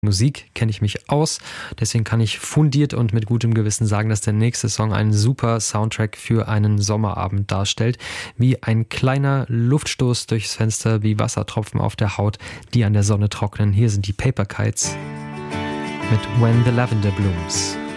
Musik kenne ich mich aus, deswegen kann ich fundiert und mit gutem Gewissen sagen, dass der nächste Song einen super Soundtrack für einen Sommerabend darstellt. Wie ein kleiner Luftstoß durchs Fenster, wie Wassertropfen auf der Haut, die an der Sonne trocknen. Hier sind die Paper Kites mit When the Lavender Blooms.